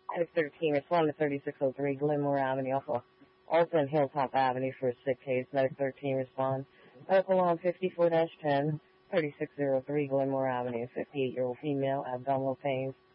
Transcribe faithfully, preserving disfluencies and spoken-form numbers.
six thirteen, respond to thirty-six oh three Glenmore Avenue off of Alton Hilltop Avenue for a sick case. Medic thirteen, respond. Medical on fifty-four dash ten, thirty-six oh three Glenmore Avenue, fifty-eight-year-old female, abdominal pains.